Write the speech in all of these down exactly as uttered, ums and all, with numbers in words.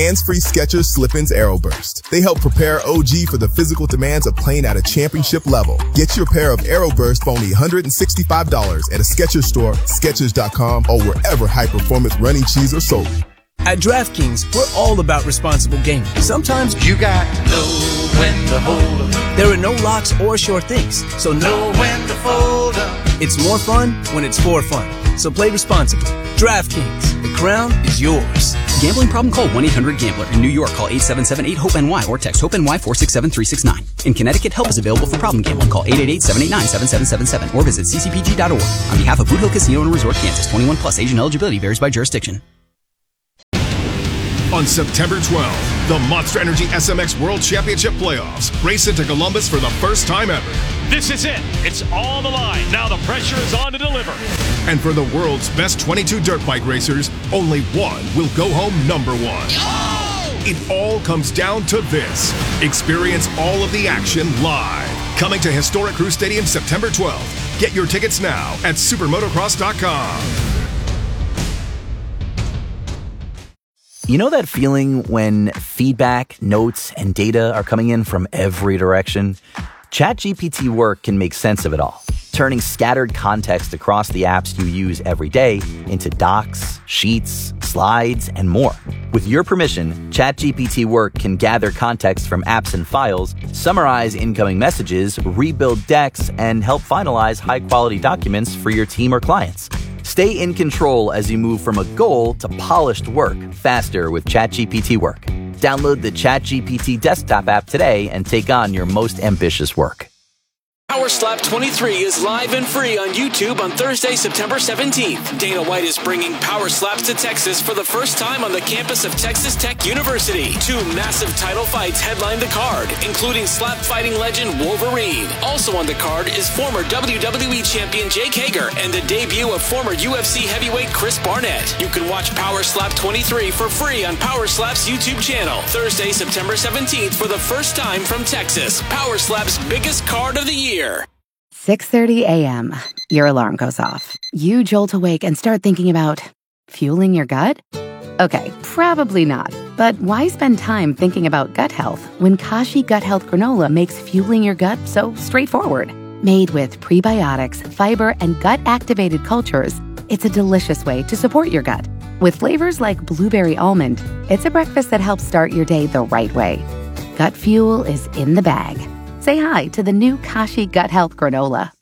Hands-free Skechers Slip-ins Aeroburst. They help prepare O G for the physical demands of playing at a championship level. Get your pair of Aeroburst for only one hundred sixty-five dollars at a Skechers store, Skechers dot com, or wherever high-performance running shoes are sold. At DraftKings, we're all about responsible gaming. Sometimes you got to know when to hold up. There are no locks or sure things, so know when to fold up. It's more fun when it's for fun. So play responsibly. DraftKings, the crown is yours. Gambling problem? Call one eight hundred gambler. In New York, call eight seven seven eight hope N Y or text HOPE-NY four six seven three six nine. In Connecticut, help is available for problem gambling. Call eight eight eight seven eight nine seven seven seven seven or visit c c p g dot org. On behalf of Boot Hill Casino and Resort, Kansas, twenty-one plus, age and eligibility varies by jurisdiction. On September twelfth, the Monster Energy S M X World Championship Playoffs race into Columbus for the first time ever. This is it. It's on the line. Now the pressure is on to deliver. And for the world's best twenty-two dirt bike racers, only one will go home number one. Oh! It all comes down to this. Experience all of the action live. Coming to historic Crew Stadium September twelfth. Get your tickets now at supermotocross dot com. You know that feeling when feedback, notes, and data are coming in from every direction? ChatGPT Work can make sense of it all, turning scattered context across the apps you use every day into docs, sheets, slides, and more. With your permission, ChatGPT Work can gather context from apps and files, summarize incoming messages, rebuild decks, and help finalize high-quality documents for your team or clients. Stay in control as you move from a goal to polished work faster with ChatGPT Work. Download the ChatGPT desktop app today and take on your most ambitious work. Power Slap twenty-three is live and free on YouTube on Thursday, September seventeenth. Dana White is bringing Power Slaps to Texas for the first time on the campus of Texas Tech University. Two massive title fights headline the card, including slap fighting legend Wolverine. Also on the card is former W W E champion Jake Hager and the debut of former U F C heavyweight Chris Barnett. You can watch Power Slap twenty-three for free on Power Slap's YouTube channel. Thursday, September seventeenth for the first time from Texas. Power Slap's biggest card of the year. six thirty a.m. Your alarm goes off. You jolt awake and start thinking about fueling your gut? Okay, probably not. But why spend time thinking about gut health when Kashi Gut Health Granola makes fueling your gut so straightforward? Made with prebiotics, fiber, and gut-activated cultures, it's a delicious way to support your gut. With flavors like blueberry almond, it's a breakfast that helps start your day the right way. Gut fuel is in the bag. Say hi to the new Kashi Gut Health Granola.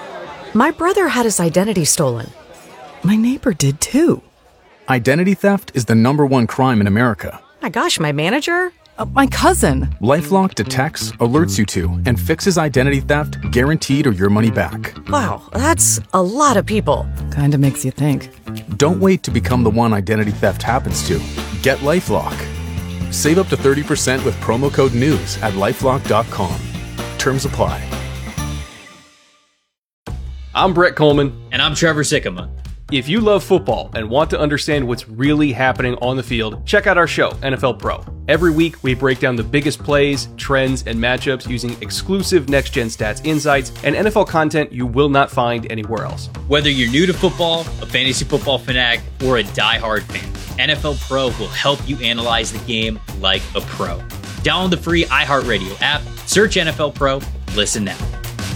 My brother had his identity stolen. My neighbor did too. Identity theft is the number one crime in America. My gosh, my manager? Uh, my cousin. LifeLock detects, alerts you to, and fixes identity theft guaranteed or your money back. Wow, that's a lot of people. Kinda makes you think. Don't wait to become the one identity theft happens to. Get LifeLock. Save up to thirty percent with promo code NEWS at lifelock dot com. Terms apply. I'm Brett Coleman. And I'm Trevor Sikkema. If you love football and want to understand what's really happening on the field, check out our show, N F L Pro. Every week, we break down the biggest plays, trends, and matchups using exclusive next-gen stats insights and N F L content you will not find anywhere else. Whether you're new to football, a fantasy football fanatic, or a diehard fan, N F L Pro will help you analyze the game like a pro. Download the free iHeartRadio app, search N F L Pro, listen now.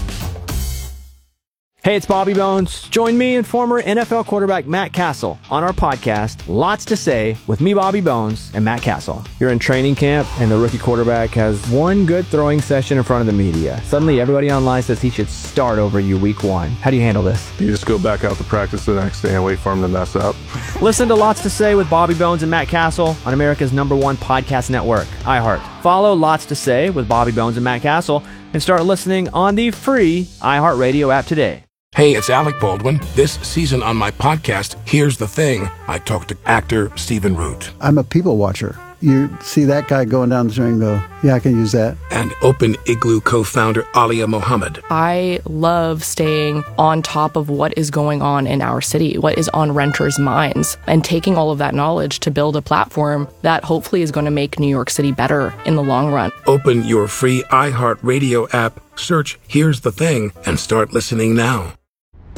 Hey, it's Bobby Bones. Join me and former N F L quarterback Matt Castle on our podcast, Lots to Say, with me, Bobby Bones, and Matt Castle. You're in training camp, and the rookie quarterback has one good throwing session in front of the media. Suddenly, everybody online says he should start over you week one. How do you handle this? You just go back out to practice the next day and wait for him to mess up. Listen to Lots to Say with Bobby Bones and Matt Castle on America's number one podcast network, iHeart. Follow Lots to Say with Bobby Bones and Matt Castle and start listening on the free iHeartRadio app today. Hey, it's Alec Baldwin. This season on my podcast, Here's the Thing, I talk to actor Stephen Root. I'm a people watcher. You see that guy going down the street and go, yeah, I can use that. And Open Igloo co-founder Alia Mohammed. I love staying on top of what is going on in our city, what is on renters' minds, and taking all of that knowledge to build a platform that hopefully is going to make New York City better in the long run. Open your free iHeartRadio app, search Here's the Thing, and start listening now.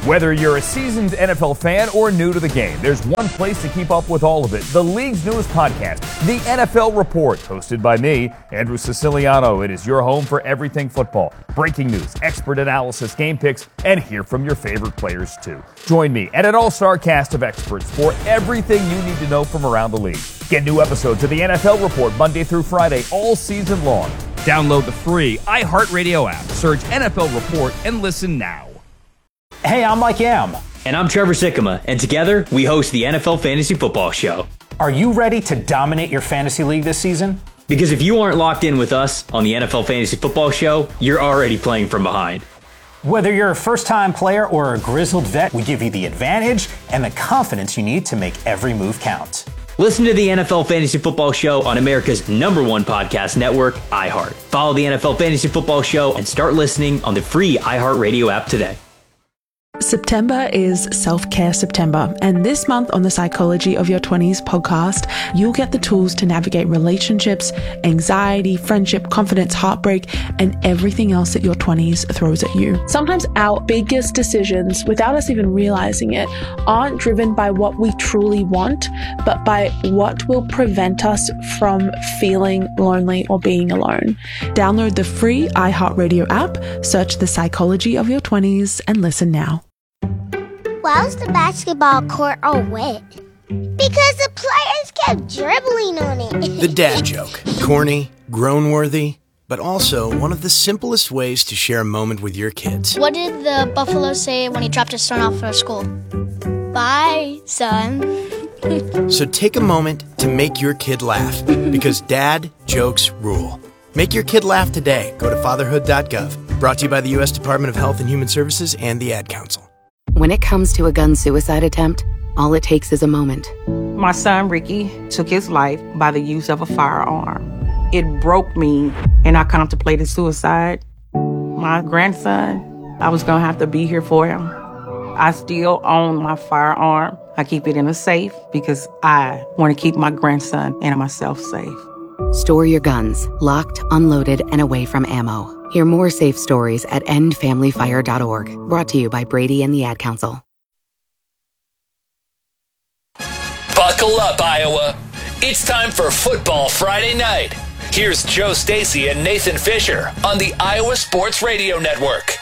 Whether you're a seasoned N F L fan or new to the game, there's one place to keep up with all of it. The league's newest podcast, The N F L Report, hosted by me, Andrew Siciliano. It is your home for everything football. Breaking news, expert analysis, game picks, and hear from your favorite players too. Join me and an all-star cast of experts for everything you need to know from around the league. Get new episodes of The N F L Report Monday through Friday all season long. Download the free iHeartRadio app, search N F L Report, and listen now. Hey, I'm Mike Yam. And I'm Trevor Sikkema, and together we host the N F L Fantasy Football Show. Are you ready to dominate your fantasy league this season? Because if you aren't locked in with us on the N F L Fantasy Football Show, you're already playing from behind. Whether you're a first-time player or a grizzled vet, we give you the advantage and the confidence you need to make every move count. Listen to the N F L Fantasy Football Show on America's number one podcast network, iHeart. Follow the N F L Fantasy Football Show and start listening on the free iHeartRadio app today. September is Self-Care September, and this month on the Psychology of Your twenties podcast, you'll get the tools to navigate relationships, anxiety, friendship, confidence, heartbreak, and everything else that your twenties throws at you. Sometimes our biggest decisions, without us even realizing it, aren't driven by what we truly want, but by what will prevent us from feeling lonely or being alone. Download the free iHeartRadio app, search the Psychology of Your twenties, and listen now. Why was the basketball court all wet? Because the players kept dribbling on it. The dad joke. Corny, groan-worthy, but also one of the simplest ways to share a moment with your kids. What did the buffalo say when he dropped his son off at school? Bye, son. So take a moment to make your kid laugh, because dad jokes rule. Make your kid laugh today. Go to fatherhood dot gov. Brought to you by the U S Department of Health and Human Services and the Ad Council. When it comes to a gun suicide attempt, all it takes is a moment. My son, Ricky, took his life by the use of a firearm. It broke me, and I contemplated suicide. My grandson, I was going to have to be here for him. I still own my firearm. I keep it in a safe because I want to keep my grandson and myself safe. Store your guns, locked, unloaded, and away from ammo. Hear more safe stories at end family fire dot org. Brought to you by Brady and the Ad Council. Buckle up, Iowa. It's time for Football Friday Night. Here's Joe Stacy and Nathan Fisher on the Iowa Sports Radio Network.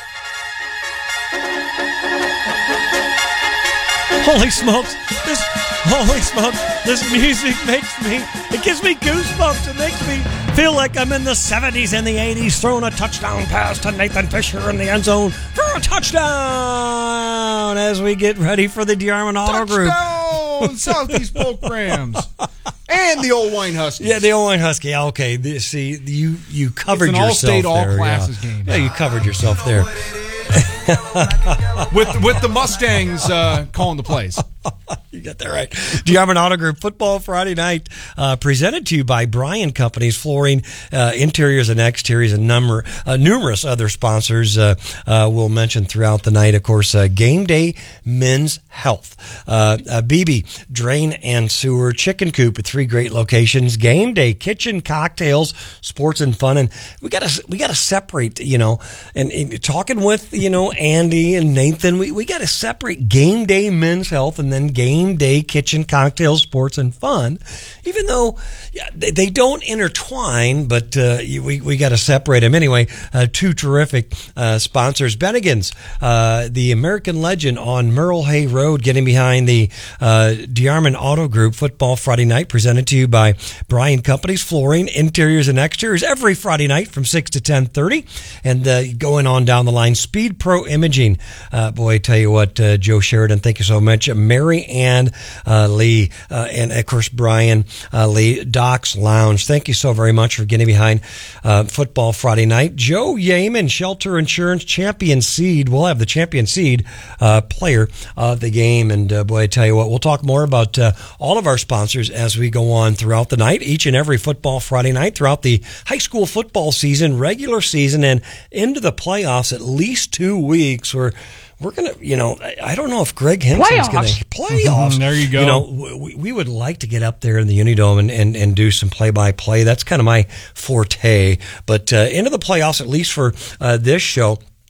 Holy smokes, this, holy smokes, this music makes me, it gives me goosebumps. It makes me feel like I'm in the seventies and the eighties throwing a touchdown pass to Nathan Fisher in the end zone for a touchdown as we get ready for the DeArmond Auto Group. Touchdown, Southeast Polk Rams. And the Old Wine Huskies. Yeah, the Old Wine Husky. Okay, this, see, you, you covered it's an yourself all-state, there. all-classes yeah. game. Yeah, you covered yourself there. with with the Mustangs uh, calling the plays. You got that right. DeArmond Auto Group Football Friday Night, uh, presented to you by Bryan Companies, flooring, uh, interiors and exteriors, and number, uh, numerous other sponsors uh, uh, we'll mention throughout the night. Of course, uh, Game Day Men's Health, uh, uh, B B Drain and Sewer, Chicken Coop at three great locations, Game Day Kitchen, Cocktails, Sports and Fun, and we gotta we gotta separate. You know, and, and talking with you know Andy and Nathan, we we gotta separate Game Day Men's Health and then Game Day Kitchen, Cocktails, Sports, and Fun, even though yeah, they, they don't intertwine, but uh, we, we got to separate them. Anyway, uh, two terrific uh, sponsors. Bennigan's, uh, the American legend on Merle Hay Road, getting behind the uh, DeArmond Auto Group Football Friday Night, presented to you by Bryan Companies, flooring, interiors, and exteriors, every Friday night from six to ten thirty. And uh, going on down the line, Speed Pro Imaging. Uh, boy, I tell you what, uh, Joe Sheridan, thank you so much. Mary Ann uh, Lee, uh, and of course Brian uh, Lee, Doc's Lounge. Thank you so very much for getting behind uh, Football Friday Night. Joe Yeaman, Shelter Insurance Champion Seed. We'll have the Champion Seed uh, player of the game, and uh, boy, I tell you what, we'll talk more about uh, all of our sponsors as we go on throughout the night, each and every Football Friday night throughout the high school football season, regular season, and into the playoffs. At least two weeks. We're We're going to, you know, I don't know if Greg Henson's going to playoffs. There you go. You know, we, we would like to get up there in the Unidome and, and, and do some play-by-play. That's kind of my forte. But uh, into the playoffs, at least for uh, this show.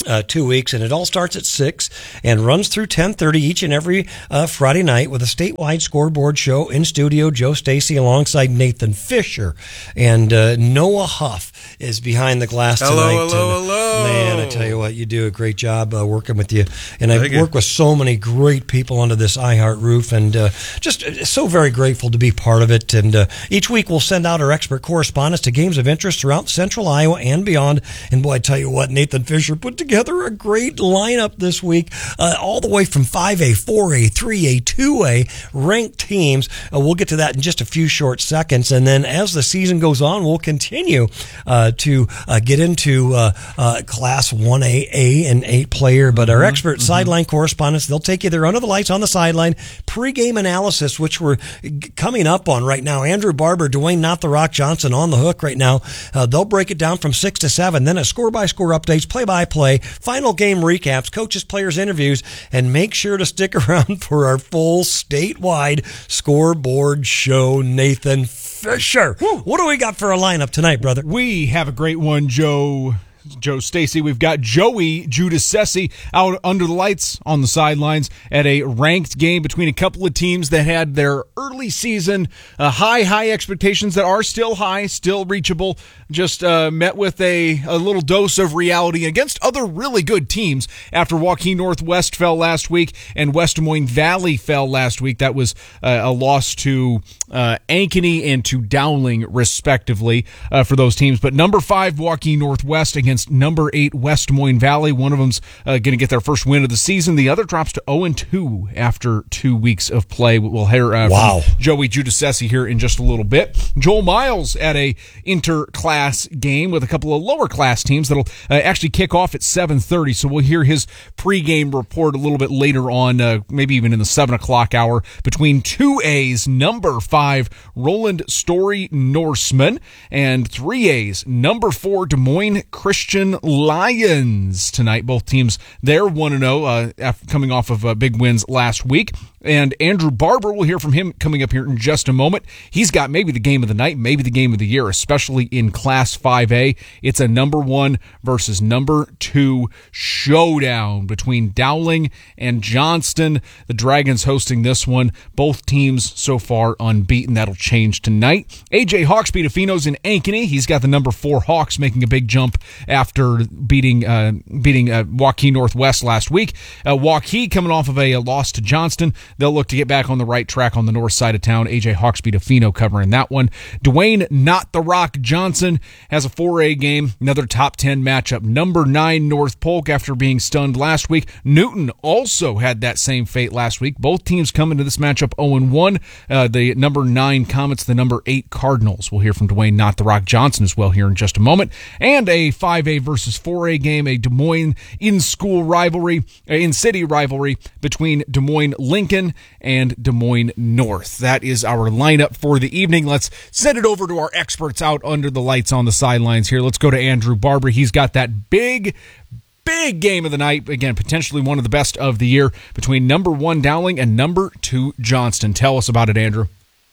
Uh, two weeks, and it all starts at six and runs through ten thirty each and every uh, Friday night with a statewide scoreboard show in studio. Joe Stacy alongside Nathan Fisher, and uh, Noah Huff is behind the glass hello, tonight. Hello, and, hello, Man, I tell you what, you do a great job uh, working with you, and I've Thank you. worked with so many great people under this iHeart roof, and uh, just so very grateful to be part of it. And uh, each week we'll send out our expert correspondents to games of interest throughout Central Iowa and beyond. And boy, I tell you what, Nathan Fisher put together Together a great lineup this week, uh, all the way from five A, four A, three A, two A ranked teams. Uh, we'll get to that in just a few short seconds, and then as the season goes on, we'll continue uh, to uh, get into uh, uh, Class one A, A and eight player. But our mm-hmm, expert mm-hmm. sideline correspondents, they'll take you there under the lights on the sideline. Pre-game analysis, which we're g- coming up on right now. Andrew Barber, Dwayne Not the Rock Johnson on the hook right now. Uh, they'll break it down from six to seven. Then a score-by-score updates, play-by-play. Final game recaps, coaches, players, interviews, and make sure to stick around for our full statewide scoreboard show. Nathan Fisher, Woo. What do we got for a lineup tonight, brother? We have a great one, Joe. Joe Stacy. We've got Joey Giudice out under the lights on the sidelines at a ranked game between a couple of teams that had their early season uh, high, high expectations that are still high, still reachable, just uh, met with a, a little dose of reality against other really good teams after Joaquin Northwest fell last week and West Des Moines Valley fell last week. That was uh, a loss to uh, Ankeny and to Dowling, respectively, uh, for those teams. But number five, Joaquin Northwest against number eight West Des Moines Valley. One of them's uh, going to get their first win of the season. The other drops to oh and two after two weeks of play. We'll hear uh, wow. from Joey Giudice here in just a little bit. Joel Miles at a inter-class game with a couple of lower class teams that'll uh, actually kick off at seven thirty. So we'll hear his pregame report a little bit later on, uh, maybe even in the seven o'clock hour, between two A's, number five Roland Story Norseman, and three A's, number four Des Moines Christian Lions tonight. Both teams they're one and oh uh, after coming off of uh, big wins last week. And Andrew Barber, we'll hear from him coming up here in just a moment. He's got maybe the game of the night, maybe the game of the year, especially in Class five A. It's a number one versus number two showdown between Dowling and Johnston. The Dragons hosting this one. Both teams so far unbeaten. That'll change tonight. A J Hawksby DeFino's in Ankeny. He's got the number four Hawks making a big jump after beating uh, beating uh, Joaquin Northwest last week. Uh, Joaquin coming off of a, a loss to Johnston. They'll look to get back on the right track on the north side of town. A J Hawksby DeFino covering that one. Dwayne Not the Rock Johnson has a four A game, another top ten matchup. Number nine North Polk after being stunned last week. Newton also had that same fate last week. Both teams come into this matchup oh and one. Uh, the number nine Comets, the number eight Cardinals. We'll hear from Dwayne Not the Rock Johnson as well here in just a moment. And a five A versus four A game, a Des Moines in-school rivalry, uh, in-city rivalry between Des Moines Lincoln and Des Moines North. That is our lineup for the evening. Let's send it over to our experts out under the lights on the sidelines here. Let's go to Andrew Barber. He's got that big, big game of the night. Again, potentially one of the best of the year between number one Dowling and number two Johnston. Tell us about it, Andrew.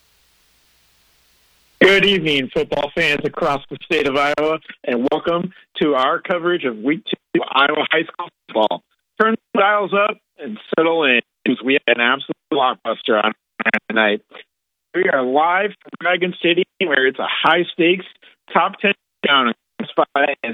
Good evening, football fans across the state of Iowa, and welcome to our coverage of Week two Iowa High School football. Turn the dials up and settle in, because we have an absolute blockbuster on tonight. We are live from Dragon Stadium, where it's a high-stakes top ten down spot as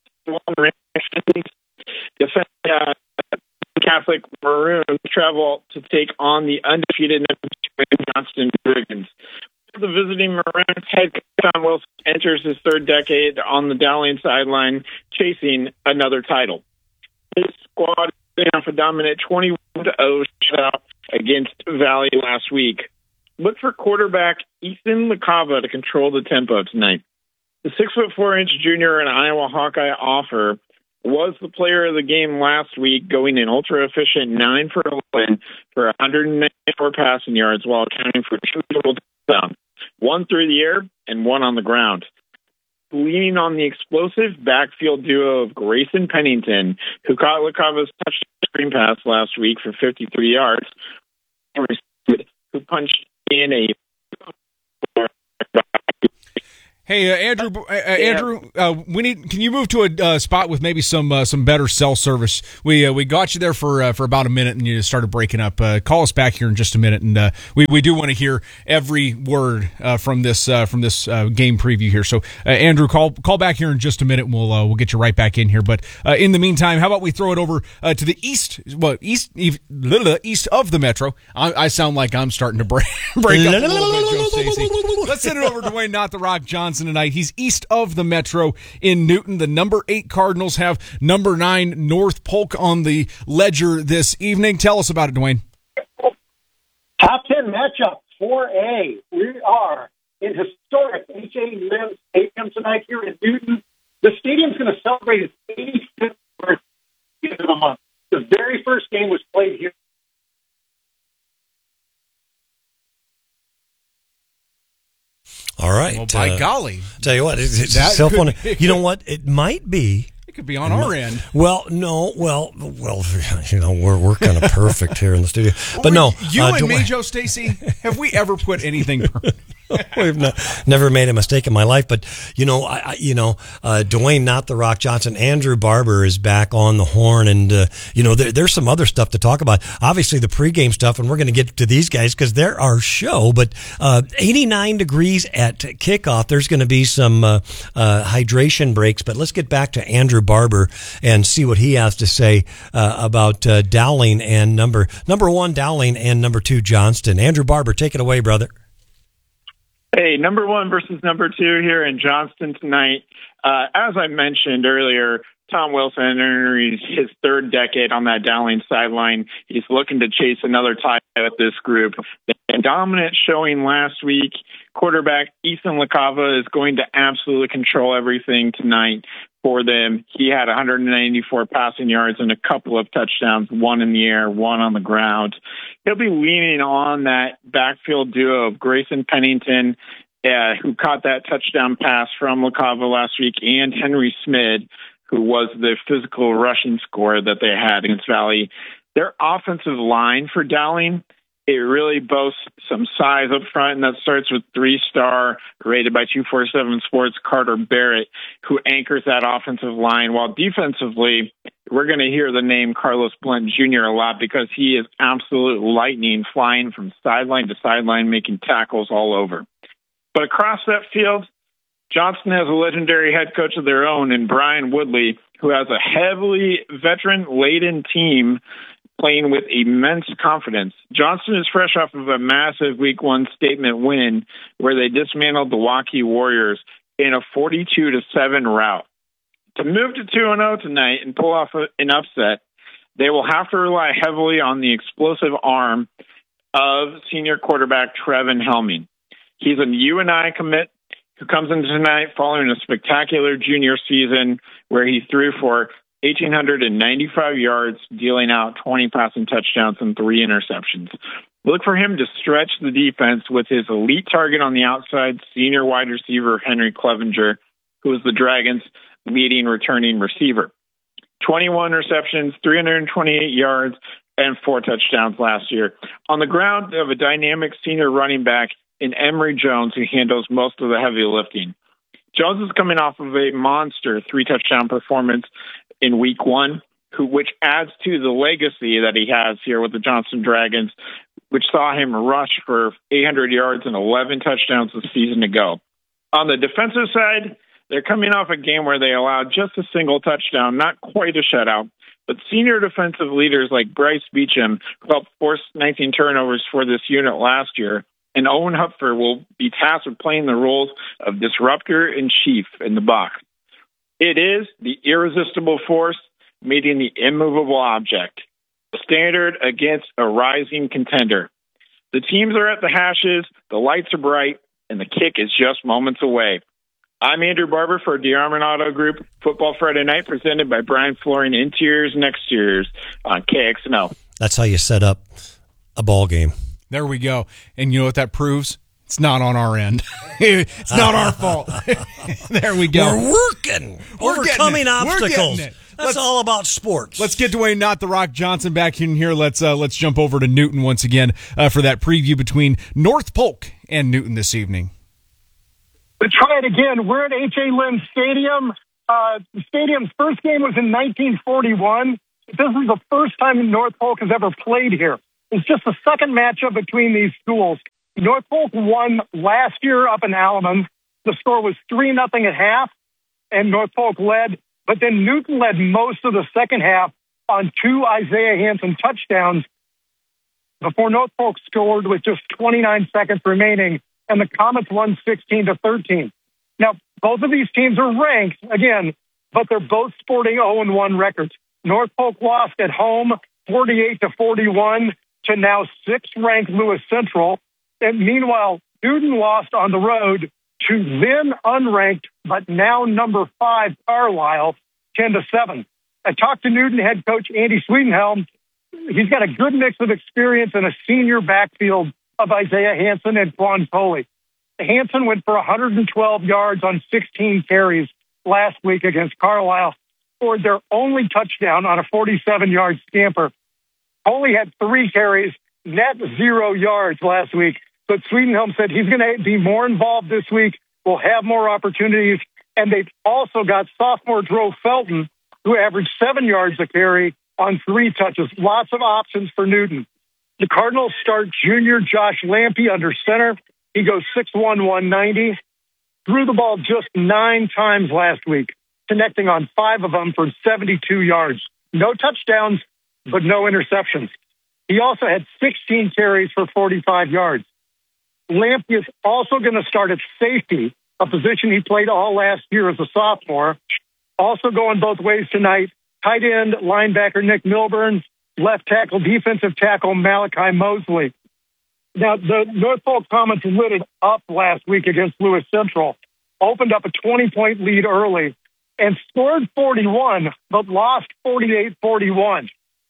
defend uh, Catholic Maroons travel to take on the undefeated Johnston Dragons. The visiting Maroons head coach Tom Wilson enters his third decade on the Dowling sideline, chasing another title. His squad is off a dominant twenty-one to oh shutout against Valley last week. Look for quarterback Ethan LaCava to control the tempo tonight. The six foot four inch junior and Iowa Hawkeye offer was the player of the game last week, going in ultra efficient nine for eleven for one hundred ninety-four passing yards while accounting for two total touchdowns, one through the air and one on the ground. Leaning on the explosive backfield duo of Grayson Pennington, who caught LaCava's touchdown screen pass last week for fifty-three yards, who punched in a Hey, uh, Andrew. Uh, uh, Andrew, uh, we need. Can you move to a uh, spot with maybe some uh, some better cell service? We uh, we got you there for uh, for about a minute, and you started breaking up. Uh, call us back here in just a minute, and uh, we we do want to hear every word uh, from this uh, from this uh, game preview here. So, uh, Andrew, call call back here in just a minute, and we'll uh, we'll get you right back in here. But uh, in the meantime, how about we throw it over uh, to the east? Well, east east of the metro. I, I sound like I'm starting to break break up a little bit, Joe Stacey. Let's send it over to Dwayne, not the Rock Johnson. Tonight. He's east of the metro in Newton. The number eight Cardinals have number nine North Polk on the ledger this evening. Tell us about it, Dwayne. Top ten matchup, four A. We are in historic H A. Mims Stadium tonight here in Newton. The stadium's going to celebrate its eighty-fifth birthday of the month. The very first game was played here. All right. Well, by uh, golly. Tell you what, it's, it's That cell phone. could be- You know what? It might be. It could be on our end. Well, no. Well, well, you know, we're we're kind of perfect here in the studio. But no, You uh, and Dwayne- me, Joe Stacey, have we ever put anything perfect? We've not, never made a mistake in my life, but you know, I, I you know, uh, Dwayne, not the Rock Johnson, Andrew Barber is back on the horn, and uh, you know, there, there's some other stuff to talk about. Obviously, the pregame stuff, and we're going to get to these guys because they're our show. But uh, eighty-nine degrees at kickoff. There's going to be some uh, uh, hydration breaks, but let's get back to Andrew Barber and see what he has to say uh, about uh, Dowling and number number one Dowling and number two Johnston. Andrew Barber, take it away, brother. Hey, number one versus number two here in Johnston tonight. Uh, as I mentioned earlier, Tom Wilson entering his third decade on that Dowling sideline. He's looking to chase another title with this group. The dominant showing last week, quarterback Ethan LaCava is going to absolutely control everything tonight for them. He had one hundred ninety-four passing yards and a couple of touchdowns, one in the air, one on the ground. He'll be leaning on that backfield duo of Grayson Pennington, uh, who caught that touchdown pass from LaCava last week, and Henry Smith, who was the physical rushing scorer that they had against Valley. Their offensive line for Dowling, it really boasts some size up front, and that starts with three-star, rated by two forty-seven Sports, Carter Barrett, who anchors that offensive line. While defensively, we're going to hear the name Carlos Blunt Junior a lot because he is absolute lightning, flying from sideline to sideline, making tackles all over. But across that field, Johnston has a legendary head coach of their own in Brian Woodley, who has a heavily veteran-laden team playing with immense confidence. Johnston is fresh off of a massive week one statement win where they dismantled the Waukee Warriors in a forty-two to seven rout. To move to two and oh tonight and pull off an upset, they will have to rely heavily on the explosive arm of senior quarterback Trevin Helming. He's a U N I commit who comes in tonight following a spectacular junior season where he threw for one thousand eight hundred ninety-five yards, dealing out twenty passing touchdowns and three interceptions. Look for him to stretch the defense with his elite target on the outside, senior wide receiver Henry Clevenger, who is the Dragons' leading returning receiver. twenty-one receptions, three hundred twenty-eight yards, and four touchdowns last year. On the ground, they have a dynamic senior running back in Emory Jones, who handles most of the heavy lifting. Jones is coming off of a monster three-touchdown performance in week one, who, which adds to the legacy that he has here with the Johnston Dragons, which saw him rush for eight hundred yards and eleven touchdowns a season ago. On the defensive side, they're coming off a game where they allowed just a single touchdown, not quite a shutout, but senior defensive leaders like Bryce Beecham, who helped force nineteen turnovers for this unit last year, and Owen Hupfer will be tasked with playing the roles of disruptor and chief in the box. It is the irresistible force meeting the immovable object. Standard against a rising contender. The teams are at the hashes, the lights are bright, and the kick is just moments away. I'm Andrew Barber for DeArmond Auto Group, Football Friday Night, presented by Brian Flooring Interiors and Exteriors on K X N O. That's how you set up a ball game. There we go. And you know what that proves? It's not on our end. It's not our fault. There we go. We're working. We're Overcoming obstacles. It. That's let's, all about sports. Let's get Dwayne, not the Rock Johnson, back in here. Let's uh, let's jump over to Newton once again uh, for that preview between North Polk and Newton this evening. To try it again, we're at H A. Lim Stadium. Uh, the stadium's first game was in nineteen forty-one. This is the first time North Polk has ever played here. It's just the second matchup between these schools. North Polk won last year up in Alamance. The score was three nothing at half, and North Polk led. But then Newton led most of the second half on two Isaiah Hanson touchdowns before North Polk scored with just twenty-nine seconds remaining, and the Comets won sixteen to thirteen. Now, both of these teams are ranked, again, but they're both sporting oh and one records. North Polk lost at home forty-eight to forty-one to now sixth-ranked Lewis Central. And meanwhile, Newton lost on the road to then unranked, but now number five, Carlisle, ten to seven. I talked to Newton head coach Andy Swedenhelm. He's got a good mix of experience in a senior backfield of Isaiah Hanson and Quan Coley. Hanson went for one hundred twelve yards on sixteen carries last week against Carlisle, scored their only touchdown on a forty-seven-yard scamper. Coley had three carries, net zero yards last week, but Swedenhelm said he's going to be more involved this week, will have more opportunities, and they've also got sophomore Drew Felton, who averaged seven yards a carry on three touches. Lots of options for Newton. The Cardinals start junior Josh Lampe under center. He goes six one, one ninety. Threw the ball just nine times last week, connecting on five of them for seventy-two yards. No touchdowns, but no interceptions. He also had sixteen carries for forty-five yards. Lampe is also going to start at safety, a position he played all last year as a sophomore. Also going both ways tonight, tight end linebacker Nick Milburn, left tackle defensive tackle Malachi Mosley. Now, the North Polk Comets lit it up last week against Lewis Central, opened up a twenty-point lead early, and scored forty-one, but lost forty-eight forty-one.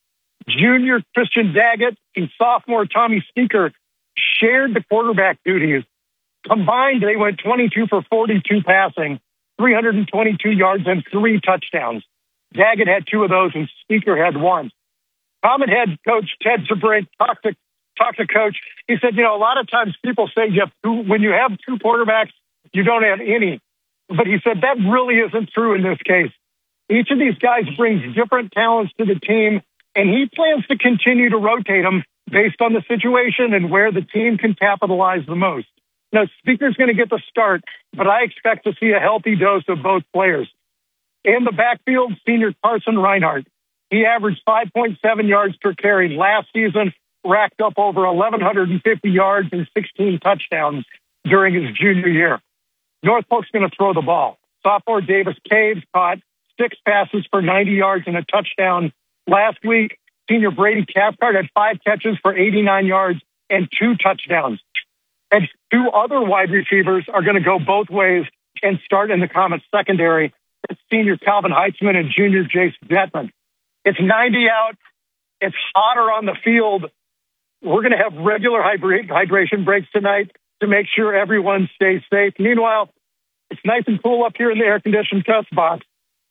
Junior Christian Daggett and sophomore Tommy Sneaker shared the quarterback duties. Combined, they went twenty-two for forty-two passing, three hundred twenty-two yards, and three touchdowns. Daggett had two of those, and Sneaker had one. Comet head coach Ted Zabrink talked to, talked to coach. He said, you know, a lot of times people say you have two, when you have two quarterbacks, you don't have any. But he said that really isn't true in this case. Each of these guys brings different talents to the team, and he plans to continue to rotate them based on the situation and where the team can capitalize the most. Now, Speaker's going to get the start, but I expect to see a healthy dose of both players. In the backfield, senior Carson Reinhardt. He averaged five point seven yards per carry last season, racked up over one thousand one hundred fifty yards and sixteen touchdowns during his junior year. North Polk's going to throw the ball. Sophomore Davis Caves caught six passes for ninety yards and a touchdown last week. Senior Brady Cathcart had five catches for eighty-nine yards and two touchdowns. And two other wide receivers are going to go both ways and start in the Comets secondary. It's senior Calvin Heitzman and junior Jason Detman. It's ninety out. It's hotter on the field. We're going to have regular hydra- hydration breaks tonight to make sure everyone stays safe. Meanwhile, it's nice and cool up here in the air-conditioned test box.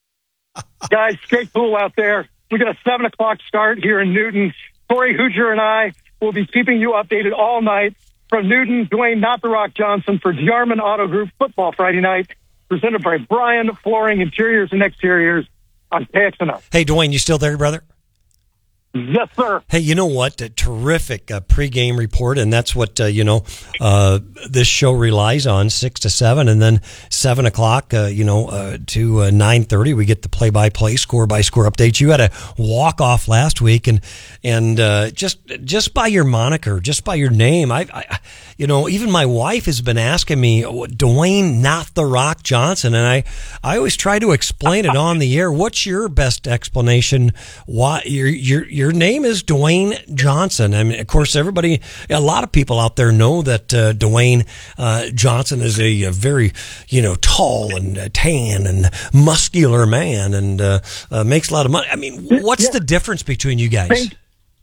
Guys, stay cool out there. We got a seven o'clock start here in Newton. Corey Hoosier and I will be keeping you updated all night from Newton. Dwayne Not the Rock Johnson for Jarman Auto Group Football Friday night, presented by Brian Flooring Interiors and Exteriors on K X N O. Hey, Dwayne, you still there, brother? Yes, sir. Hey, you know what? A terrific uh, pregame report, and that's what, uh, you know, uh, this show relies on, six to seven, and then seven o'clock, uh, you know, uh, to uh, nine thirty, we get the play-by-play, score-by-score updates. You had a walk-off last week, and and uh, just just by your moniker, just by your name, I, I, you know, even my wife has been asking me, Dwayne Not the Rock Johnson, and I, I always try to explain it on the air. What's your best explanation? Why you're you're, you're Your name is Dwayne Johnson. I mean, of course, everybody, a lot of people out there know that uh, Dwayne uh, Johnson is a, a very, you know, tall and uh, tan and muscular man and uh, uh, makes a lot of money. I mean, what's yeah. the difference between you guys? Think,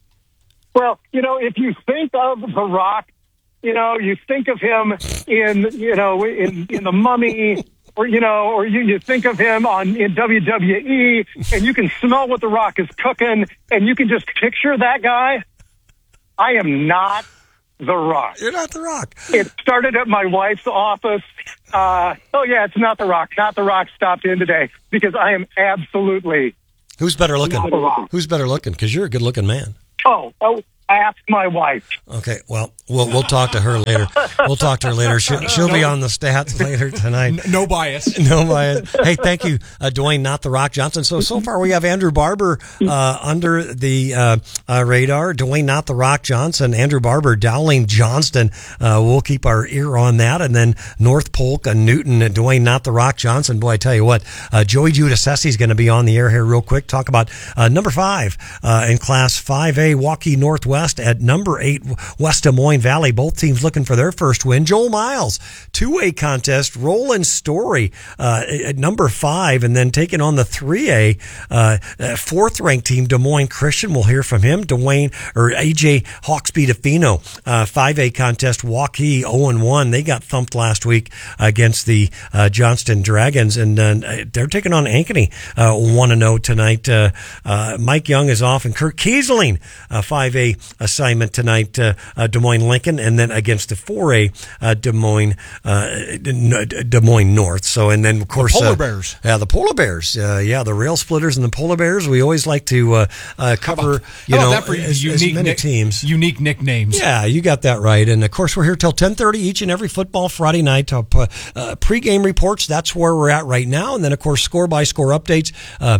well, you know, if you think of The Rock, you know, you think of him in, you know, in, in The Mummy. Or, you know, or you, you think of him on in W W E, and you can smell what The Rock is cooking, and you can just picture that guy. I am not The Rock. You're not The Rock. It started at my wife's office. Uh, oh, yeah, it's not The Rock. Not The Rock stopped in today because I am absolutely Who's better looking? not The Rock. Who's better looking? Because you're a good looking man. Oh, oh, ask my wife. Okay, well, we'll we'll talk to her later. We'll talk to her later. She'll, she'll be on the stats later tonight. No bias. No bias. Hey, thank you, uh, Dwayne, not The Rock Johnson. So, so far we have Andrew Barber uh, under the uh, uh, radar. Dwayne, not The Rock Johnson. Andrew Barber, Dowling Johnston. Uh, we'll keep our ear on that. And then North Polk and Newton, and Dwayne, not The Rock Johnson. Boy, I tell you what, uh, Joey Giudice is going to be on the air here real quick. Talk about uh, number five uh, in Class five A, Waukee Northwest at number eight, West Des Moines Valley. Both teams looking for their first win. Joel Miles, two-A contest. Roland Story uh, at number five, and then taking on the three A uh, fourth-ranked team, Des Moines Christian. We'll hear from him. Dwayne or A J Hawksby DeFino, uh, five A contest. Waukee oh and one. They got thumped last week against the uh, Johnston Dragons, and uh, they're taking on Ankeny uh, one and oh tonight. Uh, uh, Mike Young is off, and Kirk Kiesling, uh, five A assignment tonight. Uh, uh, Des Moines Lincoln, and then against the four A uh, Des Moines uh, Des Moines North. So, and then of course the Polar uh, Bears. Yeah, the Polar Bears. Uh, yeah, the Rail Splitters and the Polar Bears. We always like to uh, uh, cover. About, you know, that for as, unique as many nick, teams, unique nicknames. Yeah, you got that right. And of course, we're here till ten thirty each and every football Friday night. Uh, uh, pre-game reports. That's where we're at right now. And then of course, score by score updates, uh,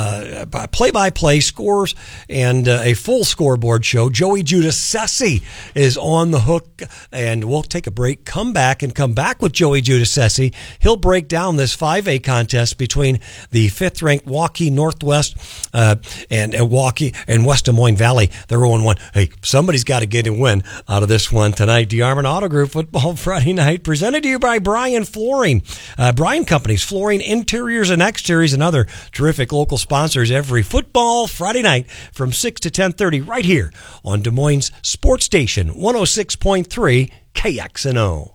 uh, play by play scores, and uh, a full scoreboard show. Joey Giudice is on the hook, and we'll take a break, come back, and come back with Joey Giudice. He'll break down this five A contest between the fifth-ranked Waukee Northwest uh, and uh, Waukee and West Des Moines Valley. They're oh and one. Hey, somebody's got to get a win out of this one tonight. DeArmond Auto Group Football Friday Night, presented to you by Bryan Flooring. Uh, Bryan Companies, flooring, interiors, and exteriors, and other terrific local sponsors every football Friday night from six to ten thirty right here on Des Moines Sports Station one oh six point three K X N O.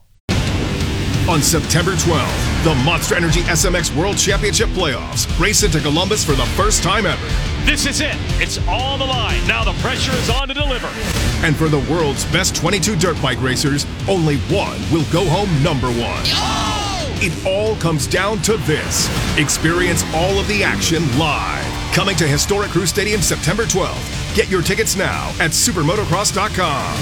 On September twelfth, the Monster Energy S M X World Championship Playoffs race into Columbus for the first time ever. This is it. It's on the line. Now the pressure is on to deliver. And for the world's best twenty-two dirt bike racers, only one will go home number one. Oh! It all comes down to this. Experience all of the action live. Coming to Historic Crew Stadium September twelfth. Get your tickets now at supermotocross dot com.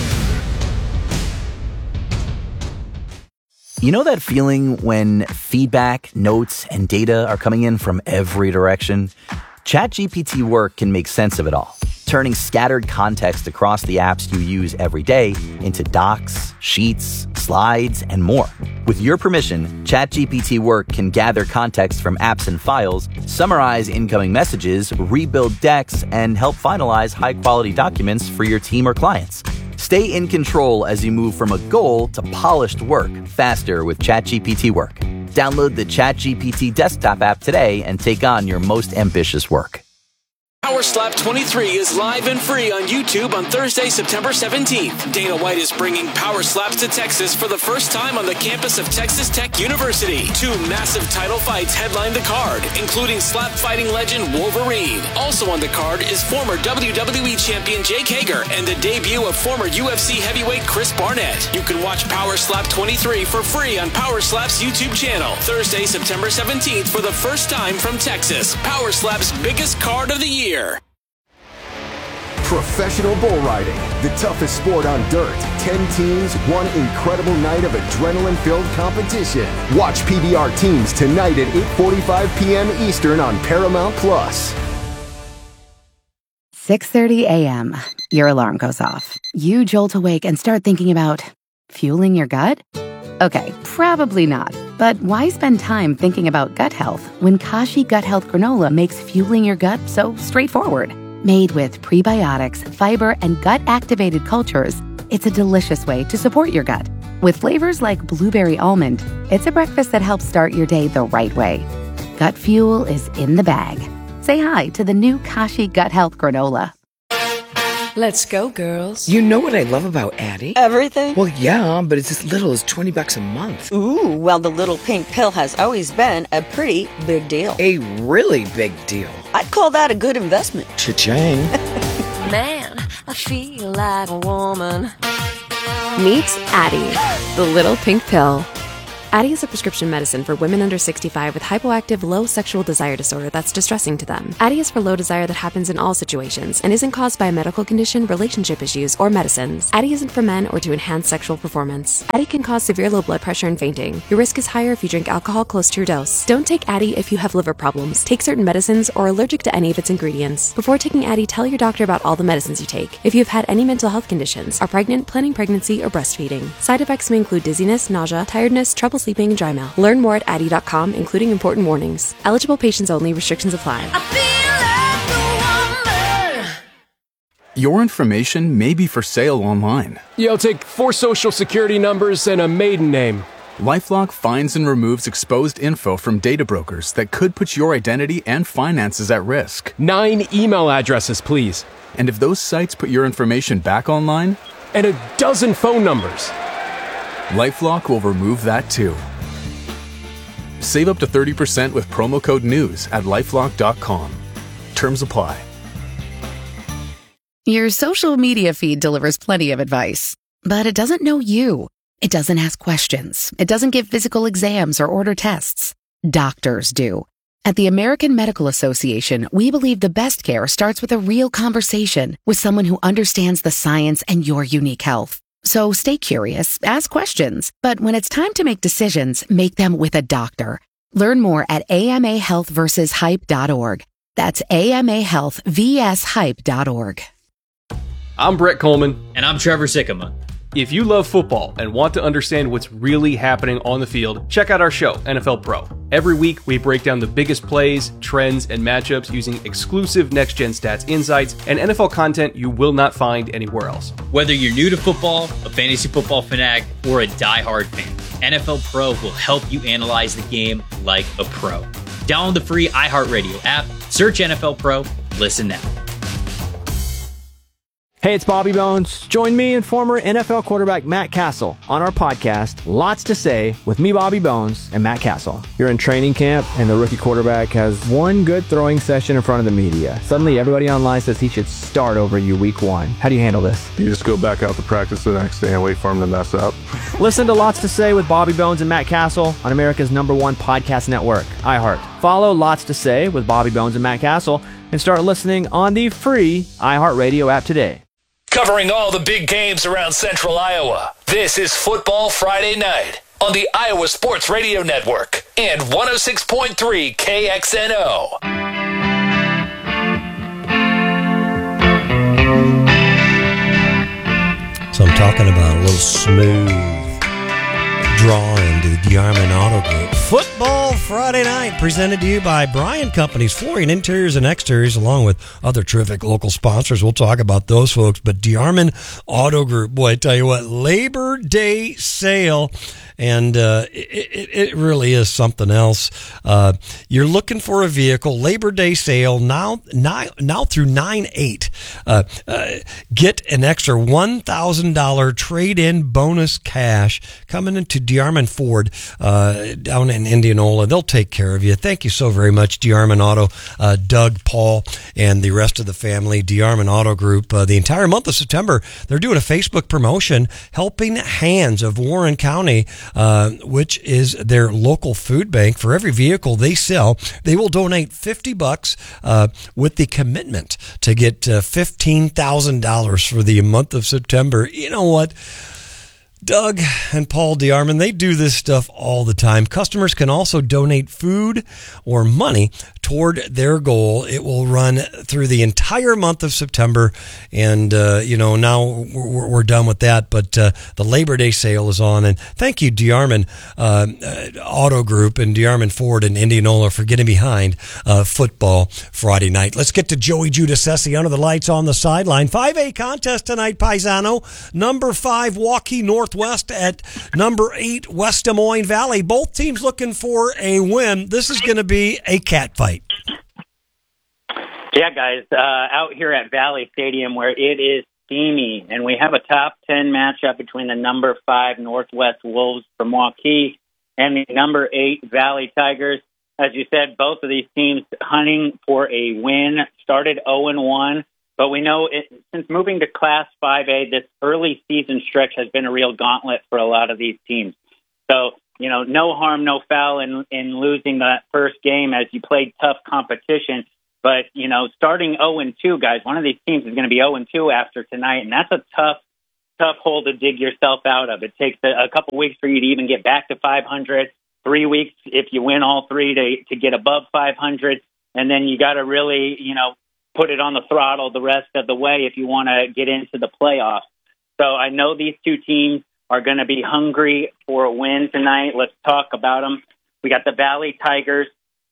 You know that feeling when feedback, notes, and data are coming in from every direction? ChatGPT Work can make sense of it all, turning scattered context across the apps you use every day into docs, sheets, slides, and more. With your permission, ChatGPT Work can gather context from apps and files, summarize incoming messages, rebuild decks, and help finalize high-quality documents for your team or clients. Stay in control as you move from a goal to polished work faster with ChatGPT Work. Download the ChatGPT desktop app today and take on your most ambitious work. Power Slap twenty-three is live and free on YouTube on Thursday, September seventeenth. Dana White is bringing Power Slaps to Texas for the first time on the campus of Texas Tech University. Two massive title fights headline the card, including slap fighting legend Wolverine. Also on the card is former W W E champion Jake Hager and the debut of former U F C heavyweight Chris Barnett. You can watch Power Slap twenty-three for free on Power Slap's YouTube channel. Thursday, September seventeenth for the first time from Texas. Power Slap's biggest card of the year. Professional bull riding, the toughest sport on dirt. Ten teams, one incredible night of adrenaline-filled competition. Watch P B R Teams tonight at eight forty-five p.m. Eastern on Paramount Plus. six thirty a.m. Your alarm goes off. You jolt awake and start thinking about fueling your gut? Okay, probably not. But why spend time thinking about gut health when Kashi Gut Health Granola makes fueling your gut so straightforward? Made with prebiotics, fiber, and gut-activated cultures, it's a delicious way to support your gut. With flavors like blueberry almond, it's a breakfast that helps start your day the right way. Gut fuel is in the bag. Say hi to the new Kashi Gut Health Granola. Let's go, girls. You know what I love about Addie? Everything? Well, yeah, but it's as little as twenty bucks a month. Ooh, well, the little pink pill has always been a pretty big deal. A really big deal. I'd call that a good investment. Cha-ching. Man, I feel like a woman. Meet Addyi, the little pink pill. Addyi is a prescription medicine for women under sixty-five with hypoactive low sexual desire disorder that's distressing to them. Addyi is for low desire that happens in all situations and isn't caused by a medical condition, relationship issues, or medicines. Addyi isn't for men or to enhance sexual performance. Addyi can cause severe low blood pressure and fainting. Your risk is higher if you drink alcohol close to your dose. Don't take Addyi if you have liver problems, take certain medicines, or are allergic to any of its ingredients. Before taking Addyi, tell your doctor about all the medicines you take. If you have had any mental health conditions, are pregnant, planning pregnancy, or breastfeeding. Side effects may include dizziness, nausea, tiredness, trouble sleeping, and dry mouth. Learn more at addyi dot com, including important warnings. Eligible patients only. Restrictions apply. Your information may be for sale online. Yo, take four social security numbers and a maiden name. LifeLock finds and removes exposed info from data brokers that could put your identity and finances at risk. Nine email addresses, please. And if those sites put your information back online? And a dozen phone numbers. LifeLock will remove that too. Save up to thirty percent with promo code NEWS at lifelock dot com. Terms apply. Your social media feed delivers plenty of advice, but it doesn't know you. It doesn't ask questions. It doesn't give physical exams or order tests. Doctors do. At the American Medical Association, we believe the best care starts with a real conversation with someone who understands the science and your unique health. So stay curious, ask questions, but when it's time to make decisions, make them with a doctor. Learn more at A M A health versus hype dot org. That's A M A health versus hype dot org. I'm Brett Coleman. And I'm Trevor Sikkema. If you love football and want to understand what's really happening on the field, check out our show, N F L Pro. Every week, we break down the biggest plays, trends, and matchups using exclusive next-gen stats insights and N F L content you will not find anywhere else. Whether you're new to football, a fantasy football fanatic, or a diehard fan, N F L Pro will help you analyze the game like a pro. Download the free iHeartRadio app, search N F L Pro, listen now. Hey, it's Bobby Bones. Join me and former N F L quarterback Matt Castle on our podcast, Lots to Say, with me, Bobby Bones, and Matt Castle. You're in training camp, and the rookie quarterback has one good throwing session in front of the media. Suddenly, everybody online says he should start over you week one. How do you handle this? You just go back out to practice the next day and wait for him to mess up. Listen to Lots to Say with Bobby Bones and Matt Castle on America's number one podcast network, iHeart. Follow Lots to Say with Bobby Bones and Matt Castle and start listening on the free iHeartRadio app today. Covering all the big games around Central Iowa, this is Football Friday Night on the Iowa Sports Radio Network and one oh six point three K X N O. So I'm talking about a little smooth draw into the DeArmond Auto Group. Football Friday Night, presented to you by Bryan Companies, flooring, interiors, and exteriors, along with other terrific local sponsors. We'll talk about those folks. But DeArmond Auto Group, boy, I tell you what, Labor Day sale. And uh, it, it really is something else. Uh, you're looking for a vehicle, Labor Day sale, now now, now through nine eight. Uh, uh, get an extra one thousand dollars trade-in bonus cash coming into DeArmond Ford uh, down in Indianola. They'll take care of you. Thank you so very much, DeArmond Auto, uh, Doug, Paul, and the rest of the family, DeArmond Auto Group. Uh, the entire month of September, they're doing a Facebook promotion, Helping Hands of Warren County, Uh, which is their local food bank. For every vehicle they sell, they will donate fifty bucks uh, with the commitment to get uh, fifteen thousand dollars for the month of September. You know what? Doug and Paul DeArmond, they do this stuff all the time. Customers can also donate food or money toward their goal. It will run through the entire month of September, and uh, you know now we're, we're done with that. But uh, the Labor Day sale is on, and thank you, DeArmond uh, uh, Auto Group and DeArmond Ford in Indianola for getting behind uh, Football Friday Night. Let's get to Joey Giudice under the lights on the sideline. five A contest tonight, Paisano. Number five, Waukee Northwest at number eight, West Des Moines Valley. Both teams looking for a win. This is going to be a cat fight. Yeah, guys, uh, out here at Valley Stadium where it is steamy, and we have a top ten matchup between the number five Northwest Wolves from Waukee and the number eight Valley Tigers. As you said, both of these teams hunting for a win. Started oh and one But we know it, since moving to Class five A, this early season stretch has been a real gauntlet for a lot of these teams. So, you know, no harm, no foul in, in losing that first game as you played tough competition. But, you know, starting oh and two, guys, one of these teams is going to be oh and two after tonight, and that's a tough, tough hole to dig yourself out of. It takes a, a couple weeks for you to even get back to five hundred, three weeks if you win all three to, to get above five hundred, and then you got to really, you know, put it on the throttle the rest of the way if you want to get into the playoffs. So I know these two teams are going to be hungry for a win tonight. Let's talk about them. We got the Valley Tigers.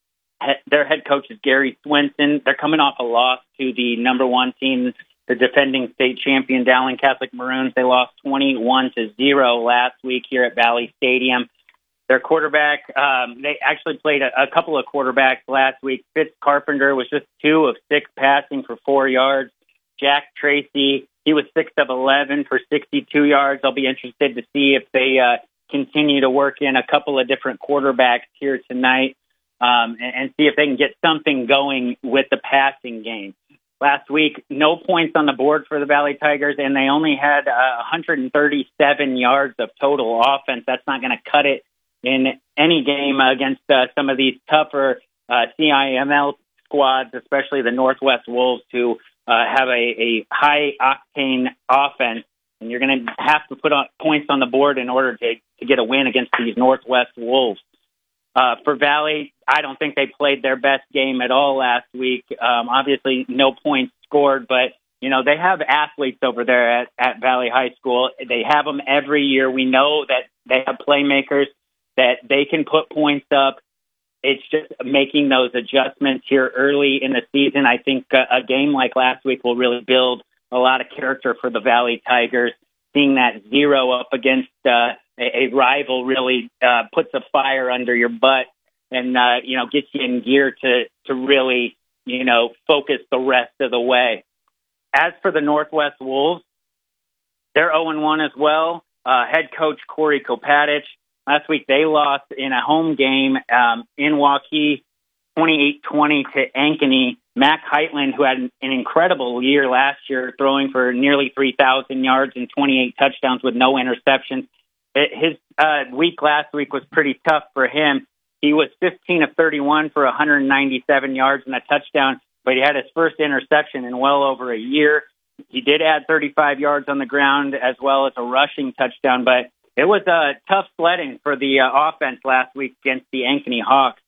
Their head coach is Gary Swenson. They're coming off a loss to the number one team, the defending state champion Dowling Catholic Maroons. They lost twenty-one to zero last week here at Valley Stadium. Their quarterback, um, they actually played a, a couple of quarterbacks last week. Fitz Carpenter was just two of six passing for four yards. Jack Tracy, he was six of eleven for sixty-two yards. I'll be interested to see if they uh, continue to work in a couple of different quarterbacks here tonight. Um, and, and see if they can get something going with the passing game. Last week, no points on the board for the Valley Tigers, and they only had uh, one hundred thirty-seven yards of total offense. That's not going to cut it in any game against uh, some of these tougher uh, C I M L squads, especially the Northwest Wolves, who uh, have a, a high-octane offense. And you're going to have to put on points on the board in order to, to get a win against these Northwest Wolves. Uh, for Valley, I don't think they played their best game at all last week. Um, obviously, no points scored, but, you know, they have athletes over there at, at Valley High School. They have them every year. We know that they have playmakers, that they can put points up. It's just making those adjustments here early in the season. I think a, a game like last week will really build a lot of character for the Valley Tigers. Seeing that zero up against uh, a, a rival really uh, puts a fire under your butt and, uh, you know, gets you in gear to, to really, you know, focus the rest of the way. As for the Northwest Wolves, they're oh and one as well. Uh, head coach Corey Kopatich, last week they lost in a home game um, in Waukee, twenty-eight twenty to Ankeny. Mac Heitland, who had an, an incredible year last year, throwing for nearly three thousand yards and twenty-eight touchdowns with no interceptions. It, his uh, week last week was pretty tough for him. He was fifteen of thirty-one for one hundred ninety-seven yards and a touchdown, but he had his first interception in well over a year. He did add thirty-five yards on the ground as well as a rushing touchdown, but it was uh, tough sledding for the uh, offense last week against the Ankeny Hawks.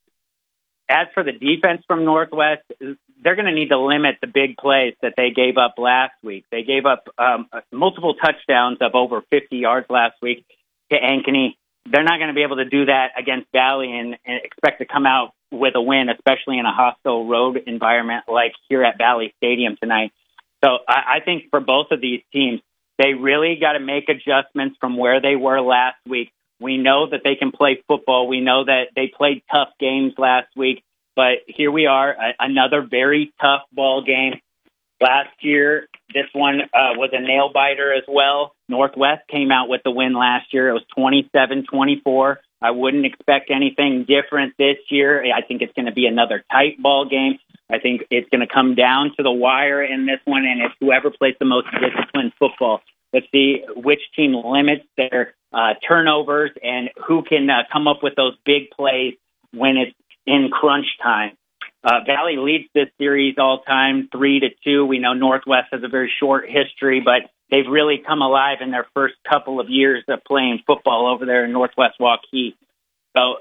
As for the defense from Northwest, they're going to need to limit the big plays that they gave up last week. They gave up um, multiple touchdowns of over fifty yards last week to Ankeny. They're not going to be able to do that against Valley and, and expect to come out with a win, especially in a hostile road environment like here at Valley Stadium tonight. So I, I think for both of these teams, they really got to make adjustments from where they were last week. We know that they can play football. We know that they played tough games last week, but here we are, a, another very tough ball game. Last year, this one uh, was a nail-biter as well. Northwest came out with the win last year. It was twenty-seven twenty-four. I wouldn't expect anything different this year. I think it's going to be another tight ball game. I think it's going to come down to the wire in this one, and it's whoever plays the most disciplined football. Let's see which team limits their uh, turnovers and who can uh, come up with those big plays when it's in crunch time. Uh, Valley leads this series all time, three to two. We know Northwest has a very short history, but they've really come alive in their first couple of years of playing football over there in Northwest Waukee. So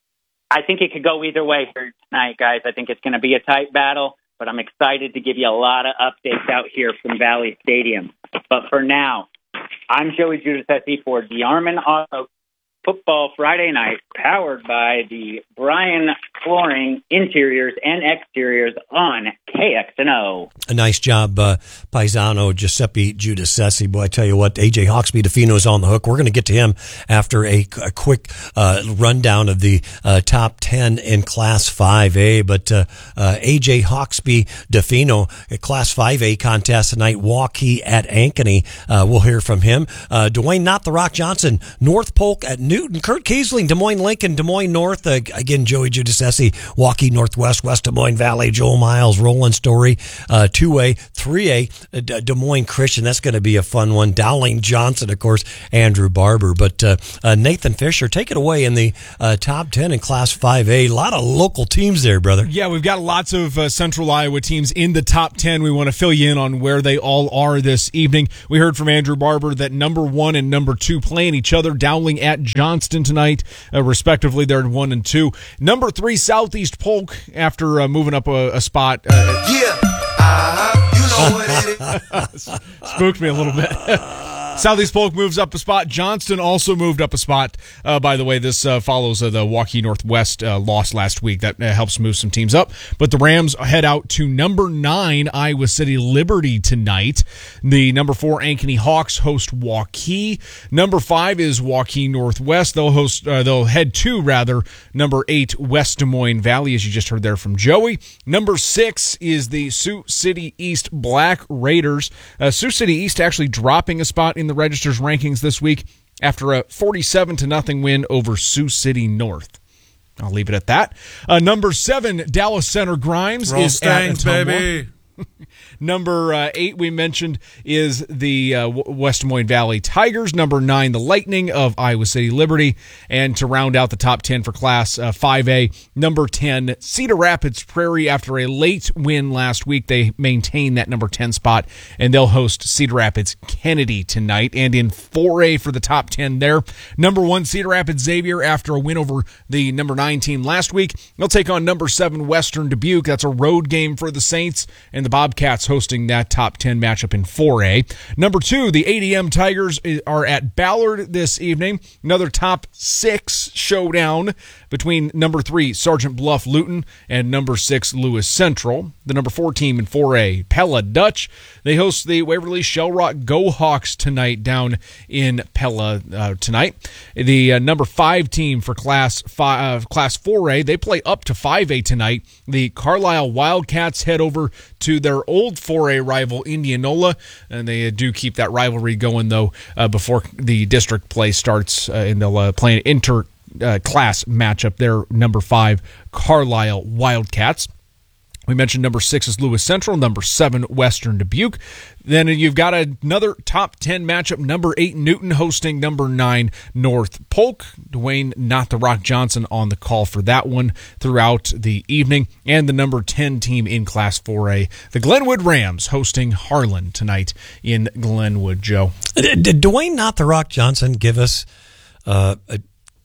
I think it could go either way here tonight, guys. I think it's going to be a tight battle, but I'm excited to give you a lot of updates out here from Valley Stadium. But for now, I'm Joey Giudice for DeArmond Auto Football Friday night, powered by the Bryan Flooring Interiors and Exteriors on K X N O. A nice job, uh, Paisano Giuseppe Giudice. Boy, I tell you what, A J Hawksby DeFino is on the hook. We're going to get to him after a, a quick uh, rundown of the uh, top ten in Class five A. But uh, uh, A J Hawksby DeFino, a Class five A contest tonight, Waukee at Ankeny. Uh, we'll hear from him. Uh, Dwayne Not the Rock Johnson, North Polk at Newton. Kurt Kiesling, Des Moines Lincoln, Des Moines North. Uh, again, Joey Giudice Essie, Waukee Northwest, West Des Moines Valley, Joel Miles, Roland Story, uh, two A, three A, uh, Des Moines Christian. That's going to be a fun one. Dowling Johnson, of course, Andrew Barber. But uh, uh, Nathan Fisher, take it away in the uh, top ten in Class five A. A lot of local teams there, brother. Yeah, we've got lots of uh, Central Iowa teams in the top ten. We want to fill you in on where they all are this evening. We heard from Andrew Barber that number one and number two playing each other. Dowling at Johnston tonight, uh, respectively. They're in one and two. Number three, Southeast Polk, after uh, moving up a, a spot. Uh, yeah, uh, you know what it is. Spooked me a little bit. Southeast Polk moves up a spot. Johnston also moved up a spot. Uh, by the way, this uh, follows uh, the Waukee Northwest uh, loss last week. That uh, helps move some teams up. But the Rams head out to number nine, Iowa City Liberty tonight. The number four, Ankeny Hawks host Waukee. Number five is Waukee Northwest. They'll host. Uh, they'll head to rather number eight, West Des Moines Valley, as you just heard there from Joey. Number six is the Sioux City East Black Raiders. Uh, Sioux City East actually dropping a spot in the Register's rankings this week after a forty-seven to nothing win over Sioux City North. I'll leave it at that. Uh, number seven, Dallas Center Grimes Roll is Stanks, at baby. Number uh, eight we mentioned is the uh, West Des Moines Valley Tigers. Number nine, the Lightning of Iowa City Liberty. And to round out the top ten for Class uh, five A, number ten, Cedar Rapids Prairie. After a late win last week, they maintain that number ten spot, and they'll host Cedar Rapids Kennedy tonight. And in four A for the top ten there, number one, Cedar Rapids Xavier, after a win over the number nine team last week. They'll take on number seven, Western Dubuque. That's a road game for the Saints, and the Bobcats hosting that top ten matchup in four A. Number two, the A D M Tigers are at Ballard this evening. Another top six showdown between number three, Sergeant Bluff Luton, and number six, Lewis Central. The number four team in four A, Pella Dutch. They host the Waverly Shell Rock Go Hawks tonight down in Pella uh, tonight. The uh, number five team for Class five, uh, Class four A, they play up to five A tonight. The Carlisle Wildcats head over to their old four A rival Indianola, and they do keep that rivalry going, though, uh, before the district play starts, uh, and they'll uh, play an inter uh, class matchup there. Number five, Carlisle Wildcats. We mentioned number six is Lewis Central, number seven, Western Dubuque. Then you've got another top ten matchup, number eight, Newton hosting number nine, North Polk. Dwayne Not the Rock Johnson on the call for that one throughout the evening. And the number ten team in Class four A, the Glenwood Rams hosting Harlan tonight in Glenwood, Joe. Did Dwayne Not the Rock Johnson give us uh, a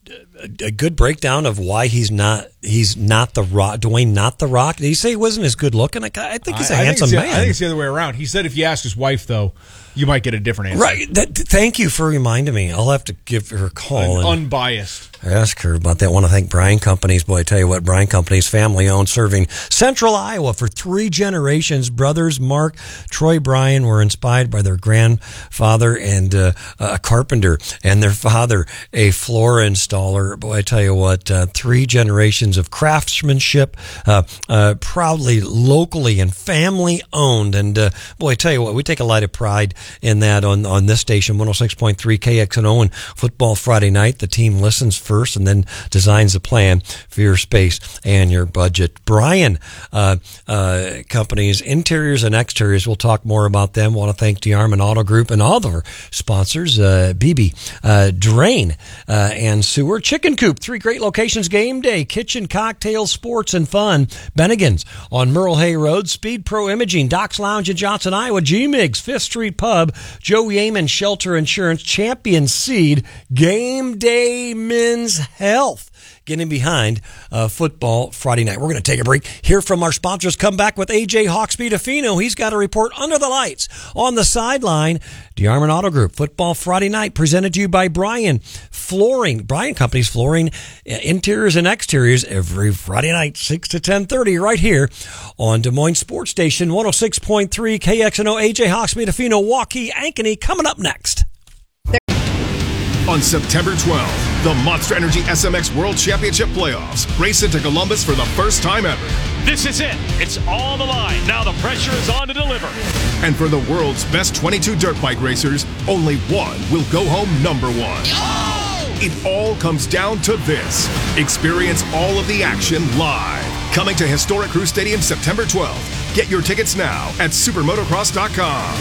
a good breakdown of why he's not he's not the Rock, Dwayne Not the Rock? Did he say he wasn't as good looking? I think he's a I handsome think man. I think it's the other way around. He said if you ask his wife, though, you might get a different answer. Right. That, thank you for reminding me. I'll have to give her a call. An and unbiased. Ask her about that. I want to thank Bryan Companies. Boy, I tell you what, Bryan Companies, family owned, serving Central Iowa for three generations. Brothers Mark, Troy Bryan were inspired by their grandfather and uh, a carpenter, and their father, a floor installer. Boy, I tell you what, uh, three generations of craftsmanship, uh, uh, proudly, locally, and family owned. And uh, boy, I tell you what, we take a lot of pride in that on, on this station, one oh six point three K X N O, and Football Friday night. The team listens first and then designs a plan for your space and your budget. Bryan uh, uh, Companies, interiors and exteriors. We'll talk more about them. Want to thank DeArmond Auto Group and all of our sponsors, uh, B B, uh, Drain, uh, and Sewer. Chicken Coop, three great locations, game day, kitchen, cocktails, sports, and fun. Bennigan's on Merle Hay Road, Speed Pro Imaging, Doc's Lounge in Johnson, Iowa, G-Migs, Fifth Street Pub, Joe Yeaman Shelter Insurance, Champion Seed, Game Day Men's Health. Getting behind uh, Football Friday night. We're going to take a break, hear from our sponsors, come back with A J Hawksby DeFino. He's got a report under the lights on the sideline. DeArmond Auto Group, Football Friday night, presented to you by Bryan Flooring. Bryan Companies, flooring, interiors and exteriors, every Friday night, six to ten thirty, right here on Des Moines Sports Station, one oh six point three K X N O. A J Hawksby DeFino, Waukee, Ankeny, coming up next. On September twelfth, the Monster Energy S M X World Championship Playoffs race into Columbus for the first time ever. This is it. It's all on the line. Now the pressure is on to deliver. And for the world's best twenty-two dirt bike racers, only one will go home number one. Oh! It all comes down to this. Experience all of the action live. Coming to Historic Crew Stadium September twelfth. Get your tickets now at supermotocross dot com.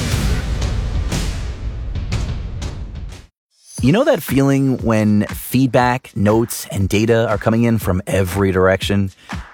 You know that feeling when feedback, notes, and data are coming in from every direction?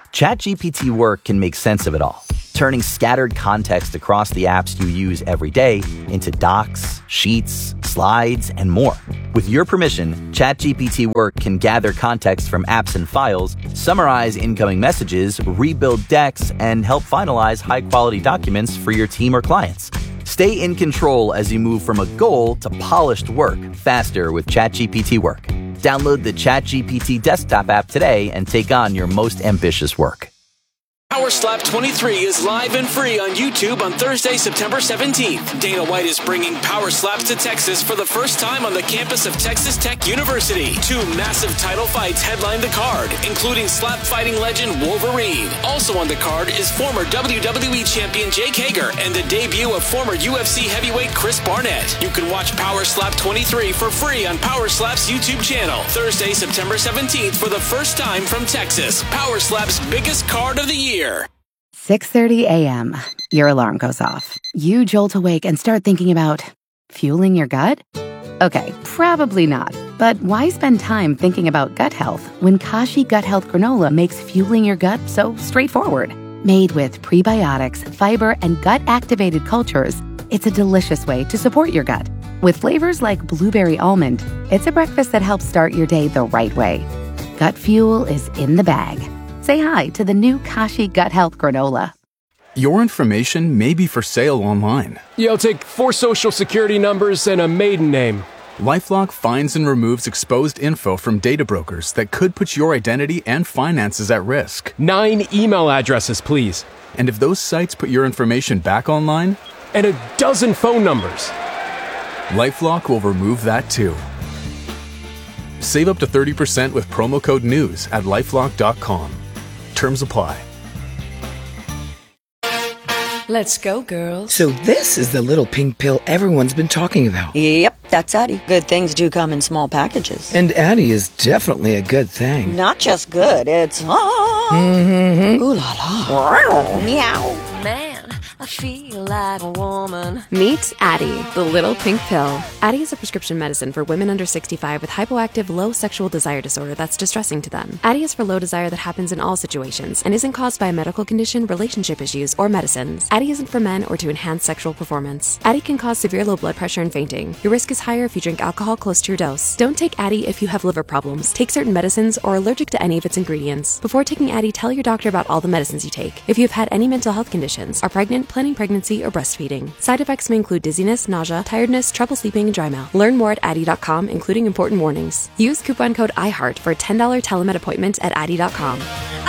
ChatGPT Work can make sense of it all, turning scattered context across the apps you use every day into docs, sheets, slides, and more. With your permission, ChatGPT Work can gather context from apps and files, summarize incoming messages, rebuild decks, and help finalize high-quality documents for your team or clients. Stay in control as you move from a goal to polished work faster with ChatGPT Work. Download the ChatGPT desktop app today and take on your most ambitious work. Power Slap twenty-three is live and free on YouTube on Thursday, September seventeenth. Dana White is bringing Power Slaps to Texas for the first time on the campus of Texas Tech University. Two massive title fights headline the card, including slap fighting legend Wolverine. Also on the card is former W W E champion Jake Hager and the debut of former U F C heavyweight Chris Barnett. You can watch Power Slap twenty-three for free on Power Slap's YouTube channel. Thursday, September seventeenth for the first time from Texas. Power Slap's biggest card of the year. six thirty a.m. Your alarm goes off. You jolt awake and start thinking about fueling your gut? Okay, probably not. But why spend time thinking about gut health when Kashi Gut Health Granola makes fueling your gut so straightforward? Made with prebiotics, fiber, and gut-activated cultures, it's a delicious way to support your gut. With flavors like blueberry almond, it's a breakfast that helps start your day the right way. Gut fuel is in the bag. Say hi to the new Kashi Gut Health Granola. Your information may be for sale online. You'll take four social security numbers and a maiden name. LifeLock finds and removes exposed info from data brokers that could put your identity and finances at risk. Nine email addresses, please. And if those sites put your information back online? And a dozen phone numbers. LifeLock will remove that too. Save up to thirty percent with promo code NEWS at lifelock dot com. Terms apply. Let's go, girls. So this is the little pink pill everyone's been talking about. Yep, that's Addie. Good things do come in small packages. And Addie is definitely a good thing. Not just good, it's... Ah, mm-hmm. Ooh la la. Meow. Man, I feel like a woman. Meet Addie, the little pink pill. Addie is a prescription medicine for women under sixty-five with hypoactive low sexual desire disorder that's distressing to them. Addie is for low desire that happens in all situations and isn't caused by a medical condition, relationship issues, or medicines. Addie isn't for men or to enhance sexual performance. Addie can cause severe low blood pressure and fainting. Your risk is higher if you drink alcohol close to your dose. Don't take Addie if you have liver problems, take certain medicines, or are allergic to any of its ingredients. Before taking Addie, tell your doctor about all the medicines you take. If you've had any mental health conditions, are pregnant, planning pregnancy, or breastfeeding. Side effects may include dizziness, nausea, tiredness, trouble sleeping, and dry mouth. Learn more at Addie dot com, including important warnings. Use coupon code iHeart for a ten dollars telemed appointment at Addie dot com.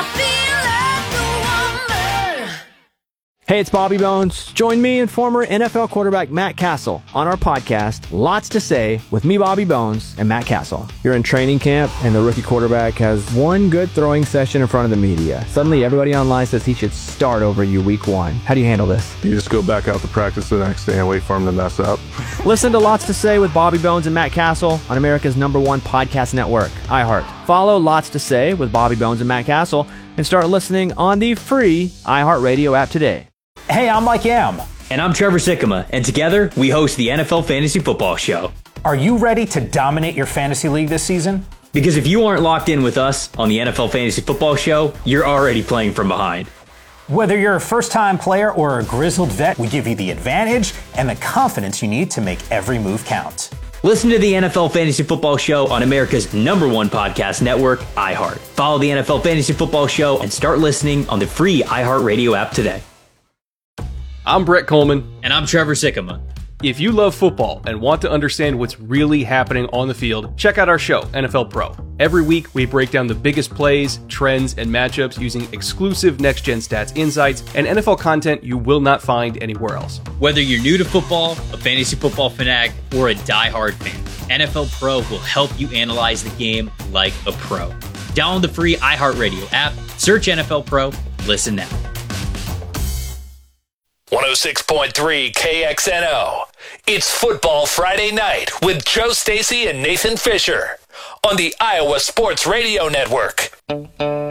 Hey, it's Bobby Bones. Join me and former N F L quarterback Matt Castle on our podcast, Lots to Say, with me, Bobby Bones, and Matt Castle. You're in training camp, and the rookie quarterback has one good throwing session in front of the media. Suddenly, everybody online says he should start over you week one. How do you handle this? You just go back out to practice the next day and wait for him to mess up. Listen to Lots to Say with Bobby Bones and Matt Castle on America's number one podcast network, iHeart. Follow Lots to Say with Bobby Bones and Matt Castle and start listening on the free iHeartRadio app today. Hey, I'm Mike Yam. And I'm Trevor Sikkema, and together we host the N F L Fantasy Football Show. Are you ready to dominate your fantasy league this season? Because if you aren't locked in with us on the N F L Fantasy Football Show, you're already playing from behind. Whether you're a first-time player or a grizzled vet, we give you the advantage and the confidence you need to make every move count. Listen to the N F L Fantasy Football Show on America's number one podcast network, iHeart. Follow the N F L Fantasy Football Show and start listening on the free iHeartRadio app today. I'm Brett Coleman. And I'm Trevor Sikkema. If you love football and want to understand what's really happening on the field, check out our show, N F L Pro. Every week, we break down the biggest plays, trends, and matchups using exclusive next-gen stats insights and N F L content you will not find anywhere else. Whether you're new to football, a fantasy football fanatic, or a diehard fan, N F L Pro will help you analyze the game like a pro. Download the free iHeartRadio app, search N F L Pro, listen now. one oh six point three K X N O. It's Football Friday Night with Joe Stacy and Nathan Fisher. on the Iowa Sports Radio Network.